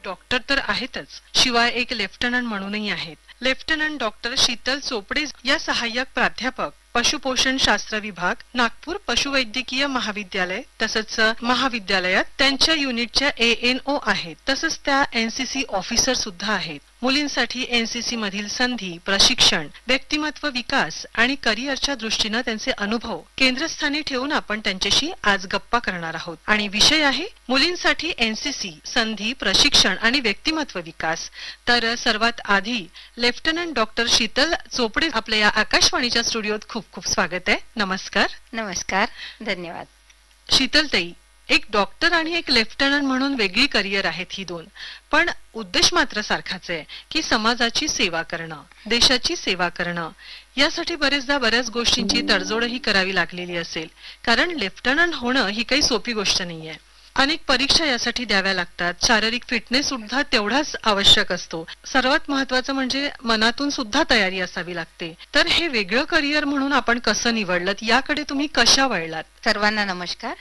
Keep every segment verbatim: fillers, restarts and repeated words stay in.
Doctor तर आहेतच, शिवाय एक लेफ्टनंट म्हणूनही आहेत. लेफ्टनंट डॉक्टर शीतल चोपडे या सहाय्यक प्राध्यापक, पशुपोषण शास्त्र विभाग, नागपूर पशुवैद्यकीय महाविद्यालय तसंच महाविद्यालयात त्यांच्या युनिटच्या ए एन ओ आहेत. तसंच त्या एन सी सी ऑफिसर सुद्धा आहेत. मुलींसाठी एन सी सी मधील संधी, प्रशिक्षण, व्यक्तिमत्व विकास आणि करिअरच्या दृष्टीने त्यांचे अनुभव केंद्रस्थानी ठेवून आपण त्यांच्याशी आज गप्पा करणार आहोत. आणि विषय आहे मुलींसाठी एन सी सी, संधी, प्रशिक्षण आणि व्यक्तिमत्व विकास. तर सर्वात आधी लेफ्टनंट डॉक्टर शीतल चोपडे आपल्या या आकाशवाणीच्या स्टुडिओत खूप खूप स्वागत आहे. नमस्कार. नमस्कार, धन्यवाद. शीतलताई, एक डॉक्टर आणि एक लेफ्टनंट म्हणून वेगळी करिअर आहेत ही दोन, पण उद्देश मात्र सारखाच आहे की समाजाची सेवा करणं, देशाची सेवा करणं. यासाठी बरेचदा बऱ्याच गोष्टींची तडजोडही करावी लागलेली असेल, कारण लेफ्टनंट होणं ही काही सोपी गोष्ट नाहीये. अनेक परीक्षा यासाठी द्याव्या लागतात. शारीरिक फिटनेस सुद्धा तेवढाच आवश्यक असतो. सर्वात महत्वाचं म्हणजे मनातून सुद्धा तयारी असावी लागते. तर हे वेगळं करिअर म्हणून आपण कसं निवडलं, याकडे तुम्ही कशा वळलात? सर्वांना नमस्कार.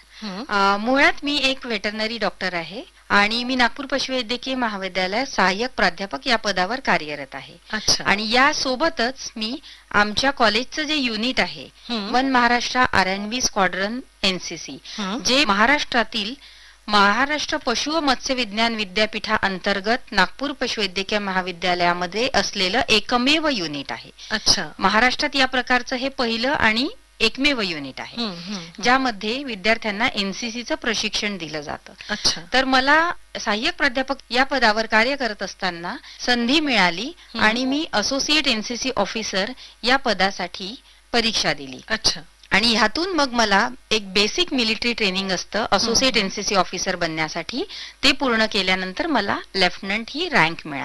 मुळात मी एक वेटरनरी डॉक्टर आहे आणि मी नागपूर पशुवैद्यकीय महाविद्यालयात सहाय्यक प्राध्यापक या पदावर कार्यरत आहे. आणि या सोबतच मी आमच्या कॉलेजचं जे युनिट आहे वन महाराष्ट्र आर एन बी स्क्वॉड्रन एन सी सी, जे महाराष्ट्रातील महाराष्ट्र पशु व मत्स्य विज्ञान विद्यापीठा अंतर्गत नागपूर पशुवैद्यकीय महाविद्यालयामध्ये असलेलं एकमेव युनिट आहे. अच्छा. महाराष्ट्रात या प्रकारचं हे पहिलं आणि एकमेव युनिट आहे ज्यामध्ये विद्यार्थ्यांना एन सी सी चं प्रशिक्षण दिलं जातं. अच्छा. तर मला सहाय्यक प्राध्यापक या पदावर कार्य करत असताना संधी मिळाली आणि मी associate N C C officer या पदासाठी परीक्षा दिली. अच्छा. आणि ह्यातून मग मला एक बेसिक मिलिटरी ट्रेनिंग असतं associate N C C officer बनण्यासाठी. ते पूर्ण केल्यानंतर मला लेफ्टनंट ही रँक मिळाली.